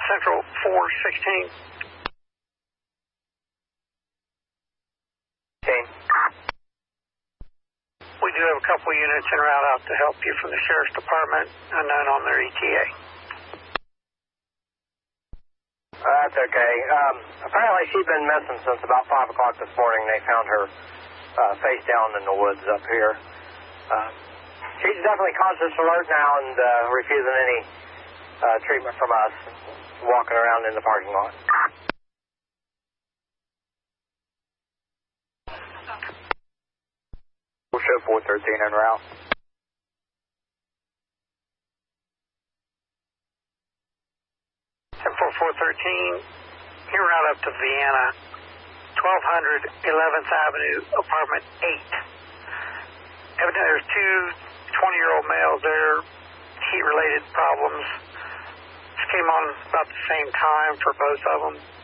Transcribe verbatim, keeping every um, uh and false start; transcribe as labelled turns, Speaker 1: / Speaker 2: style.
Speaker 1: Central four sixteen. We do have a couple units en route out to help you from the Sheriff's Department, unknown on their E T A.
Speaker 2: Uh, that's okay. Um, apparently she'd been missing since about five o'clock this morning. They found her uh, face down in the woods up here. Uh, she's definitely conscious alert now and uh, refusing any uh, treatment from us, walking around in the parking lot.
Speaker 3: We'll show four thirteen en route.
Speaker 1: Central four thirteen, en route up to Vienna, twelve hundred eleventh Avenue, apartment eight. Evidently there's two twenty-year-old males there, heat-related problems. This came on about the same time for both of them.